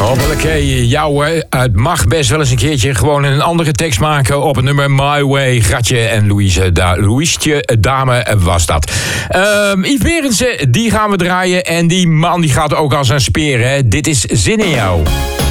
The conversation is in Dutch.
Hoppakee, jou, het mag best wel eens een keertje gewoon een andere tekst maken op het nummer My Way. Gratje en Louiesje Dame was dat. Yves Berendsen, die gaan we draaien en die man die gaat ook als een speer, hè. Dit is Zin in jou.